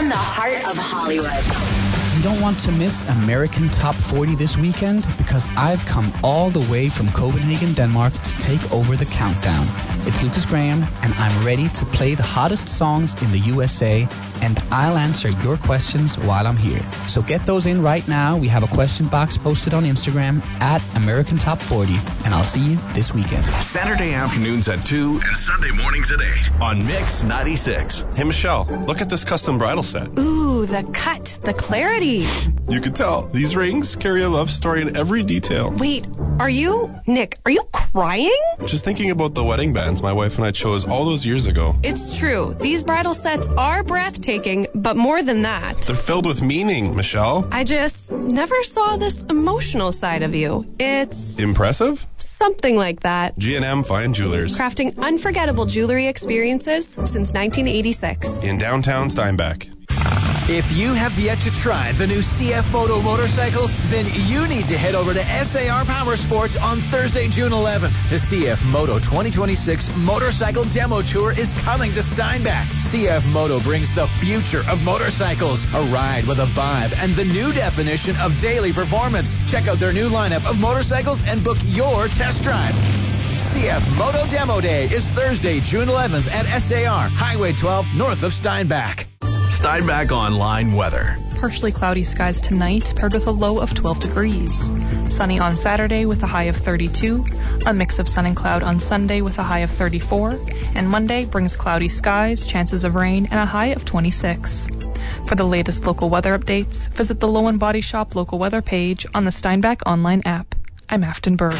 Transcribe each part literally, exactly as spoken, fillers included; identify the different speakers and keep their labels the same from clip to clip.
Speaker 1: from the heart of Hollywood.
Speaker 2: You don't want to miss American Top forty this weekend because I've come all the way from Copenhagen, Denmark to take over the countdown. It's Lucas Graham, and I'm ready to play the hottest songs in the U S A, and I'll answer your questions while I'm here. So get those in right now. We have a question box posted on Instagram at American Top forty, and I'll see you this weekend.
Speaker 3: Saturday afternoons at two and Sunday mornings at eight on Mix ninety-six.
Speaker 4: Hey, Michelle, look at this custom bridal set.
Speaker 5: Ooh, the cut, the clarity.
Speaker 4: You can tell. These rings carry a love story in every detail.
Speaker 5: Wait, are you, Nick, are you crying?
Speaker 4: Just thinking about the wedding bands my wife and I chose all those years ago.
Speaker 5: It's true. These bridal sets are breathtaking, but more than that.
Speaker 4: They're filled with meaning, Michelle.
Speaker 5: I just never saw this emotional side of you. It's...
Speaker 4: Impressive?
Speaker 5: Something like that.
Speaker 4: G and M Fine Jewelers.
Speaker 5: Crafting unforgettable jewelry experiences since nineteen eighty-six.
Speaker 4: In downtown Steinbach.
Speaker 6: If you have yet to try the new C F Moto motorcycles, then you need to head over to S A R Power Sports on Thursday, June eleventh. The C F Moto twenty twenty-six Motorcycle Demo Tour is coming to Steinbach. C F Moto brings the future of motorcycles, a ride with a vibe, and the new definition of daily performance. Check out their new lineup of motorcycles and book your test drive. C F Moto Demo Day is Thursday, June eleventh at S A R, Highway twelve, north of Steinbach.
Speaker 3: Steinbach Online weather.
Speaker 7: Partially cloudy skies tonight, paired with a low of twelve degrees. Sunny on Saturday with a high of thirty-two. A mix of sun and cloud on Sunday with a high of thirty-four. And Monday brings cloudy skies, chances of rain, and a high of twenty-six. For the latest local weather updates, visit the Low and Body Shop local weather page on the Steinbach Online app. I'm Afton Bird.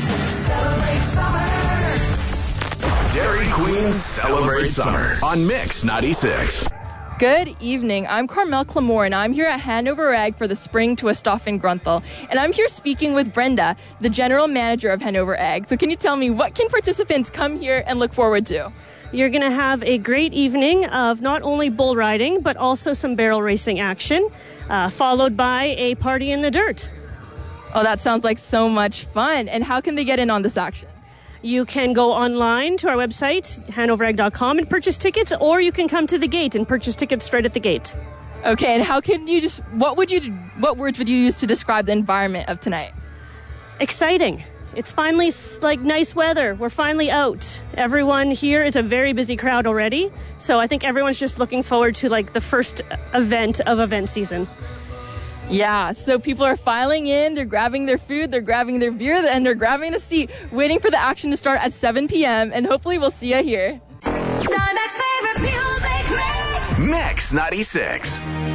Speaker 3: Dairy Queen Celebrate Summer on Mix ninety-six.
Speaker 8: Good evening. I'm Carmel Clamore, and I'm here at Hanover Ag for the Spring Twist Off in Grunthal. And I'm here speaking with Brenda, the general manager of Hanover Ag. So can you tell me, what can participants come here and look forward to?
Speaker 9: You're going to have a great evening of not only bull riding, but also some barrel racing action, uh, followed by a party in the dirt.
Speaker 8: Oh, that sounds like so much fun. And how can they get in on this action?
Speaker 9: You can go online to our website, hanover ag dot com, and purchase tickets, or you can come to the gate and purchase tickets right at the gate.
Speaker 8: Okay, and how can you just, what would you, what words would you use to describe the environment of tonight?
Speaker 9: Exciting. It's finally like nice weather. We're finally out. Everyone here is a very busy crowd already, so I think everyone's just looking forward to like the first event of event season.
Speaker 8: Yeah, so people are filing in, they're grabbing their food, they're grabbing their beer, and they're grabbing a seat, waiting for the action to start at seven p.m., and hopefully we'll see you here.
Speaker 3: Mix ninety-six.